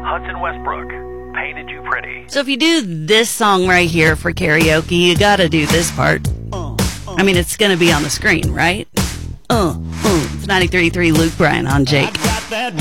Hudson Westbrook, Painted You Pretty. So if you do this song right here for karaoke, you gotta do this part. I mean, it's gonna be on the screen, right? It's 93.3 Luke Bryan on Jake.